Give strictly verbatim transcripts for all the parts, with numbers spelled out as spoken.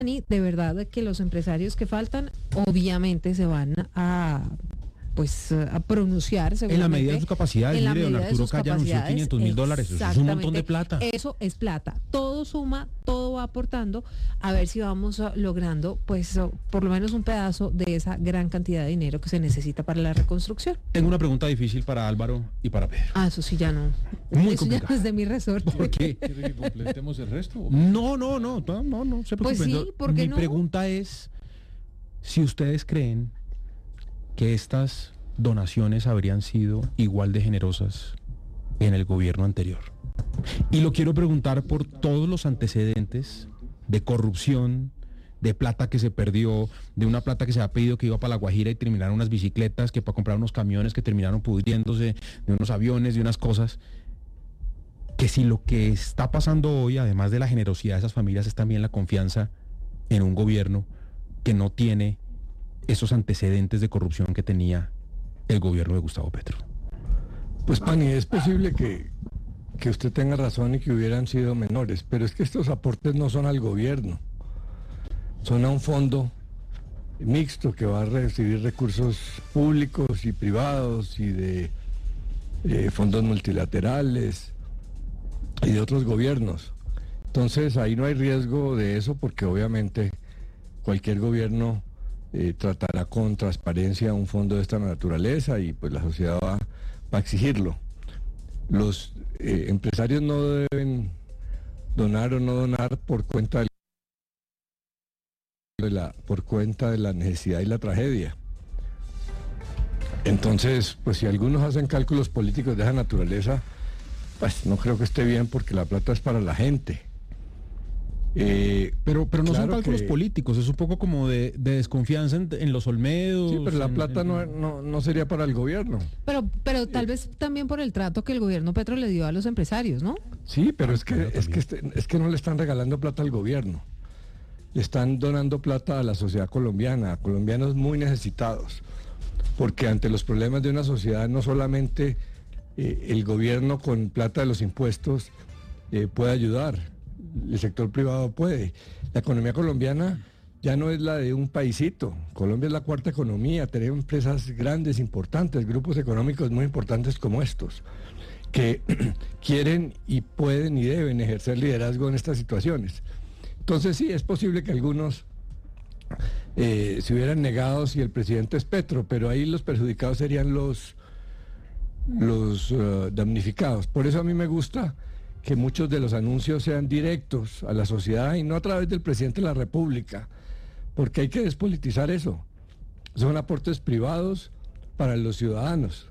Y de verdad que los empresarios que faltan obviamente se van a pues a pronunciar en la medida de sus capacidades. En la Mire, don medida de Arturo sus Calle anunció capacidades, quinientos mil dólares, eso es un montón de exactamente. plata. Eso es plata, todo suma, todo va aportando, a ver si vamos uh, logrando pues uh, por lo menos un pedazo de esa gran cantidad de dinero que se necesita para la reconstrucción. Tengo una pregunta difícil para Álvaro y para Pedro. Ah, eso sí ya no. Muy eso complicado. ya no es de mi resorte. ¿Por qué? ¿Quiere que completemos el resto? No, no, no, no, no, no se Pues preocupen. sí, ¿por qué Mi no? pregunta es si ustedes creen que estas donaciones habrían sido igual de generosas en el gobierno anterior. Y lo quiero preguntar por todos los antecedentes de corrupción, de plata que se perdió, de una plata que se ha pedido que iba para La Guajira y terminaron unas bicicletas, que para comprar unos camiones que terminaron pudriéndose, de unos aviones, de unas cosas. Que si lo que está pasando hoy, además de la generosidad de esas familias, es también la confianza en un gobierno que no tiene esos antecedentes de corrupción que tenía el gobierno de Gustavo Petro. Pues Pani, es posible que, que usted tenga razón y que hubieran sido menores, pero es que estos aportes no son al gobierno, son a un fondo mixto que va a recibir recursos públicos y privados y de eh, fondos multilaterales y de otros gobiernos. Entonces ahí no hay riesgo de eso porque obviamente cualquier gobierno Eh, tratará con transparencia un fondo de esta naturaleza y pues la sociedad va, va a exigirlo. Los eh, empresarios no deben donar o no donar por cuenta de la, por cuenta de la necesidad y la tragedia. Entonces, pues si algunos hacen cálculos políticos de esa naturaleza, pues no creo que esté bien porque la plata es para la gente. Eh, pero pero no claro son cálculos que, políticos, es un poco como de, de desconfianza en, en los Olmedos. Sí, pero la en, plata en, no, no, no sería para el gobierno. Pero pero tal vez también por el trato que el gobierno Petro le dio a los empresarios, ¿no? Sí, pero Ah, es que claro, es que este, es que no le están regalando plata al gobierno. Le están donando plata a la sociedad colombiana, a colombianos muy necesitados. Porque ante los problemas de una sociedad no solamente eh, el gobierno con plata de los impuestos eh, puede ayudar. El sector privado puede. La economía colombiana ya no es la de un paisito. Colombia es la cuarta economía, tenemos empresas grandes, importantes, grupos económicos muy importantes como estos, que quieren y pueden y deben ejercer liderazgo en estas situaciones. Entonces sí, es posible que algunos eh, se hubieran negado si el presidente es Petro, pero ahí los perjudicados serían los, los uh, damnificados. Por eso a mí me gusta que muchos de los anuncios sean directos a la sociedad y no a través del presidente de la República, porque hay que despolitizar eso. Son aportes privados para los ciudadanos.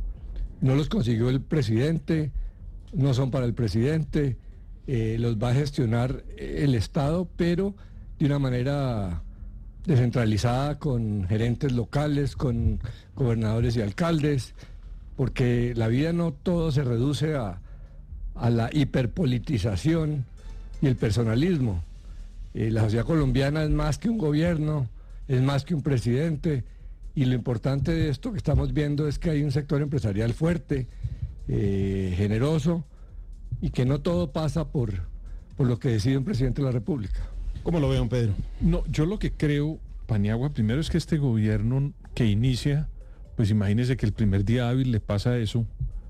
No los consiguió el presidente, no son para el presidente, eh, los va a gestionar el Estado, pero de una manera descentralizada, con gerentes locales, con gobernadores y alcaldes, porque la vida no todo se reduce a a la hiperpolitización y el personalismo. Eh, la sociedad colombiana es más que un gobierno, es más que un presidente, y lo importante de esto que estamos viendo es que hay un sector empresarial fuerte, eh, generoso, y que no todo pasa por, por lo que decide un presidente de la República. ¿Cómo lo ve, don Pedro? No, yo lo que creo, Paniagua, primero es que este gobierno que inicia, pues imagínese que el primer día hábil le pasa eso.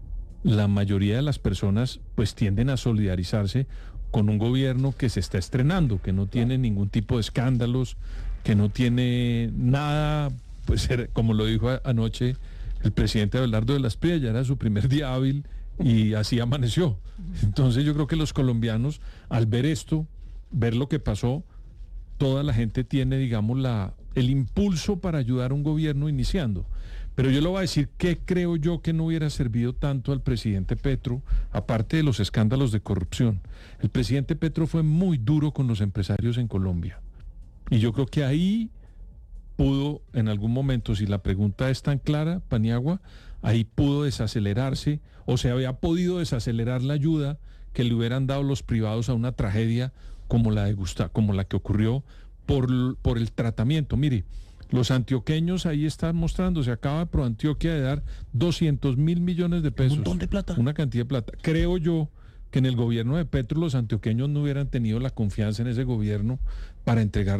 La mayoría de las personas pues tienden a solidarizarse con un gobierno que se está estrenando, que no tiene ningún tipo de escándalos, que no tiene nada, pues como lo dijo anoche el presidente Abelardo de la Espriella, ya era su primer día hábil y así amaneció. Entonces yo creo que los colombianos, al ver esto, ver lo que pasó, toda la gente tiene, digamos, la, el impulso para ayudar a un gobierno iniciando. Pero yo le voy a decir que creo yo que no hubiera servido tanto al presidente Petro, aparte de los escándalos de corrupción. El presidente Petro fue muy duro con los empresarios en Colombia. Y yo creo que ahí pudo, en algún momento, si la pregunta es tan clara, Paniagua, ahí pudo desacelerarse, o se había podido desacelerar la ayuda que le hubieran dado los privados a una tragedia como la de Gustavo, como la que ocurrió por, por el tratamiento. Mire, los antioqueños ahí están mostrando, se acaba de ProAntioquia de dar doscientos mil millones de pesos. Un montón de plata. Una cantidad de plata. Creo yo que en el gobierno de Petro los antioqueños no hubieran tenido la confianza en ese gobierno para entregar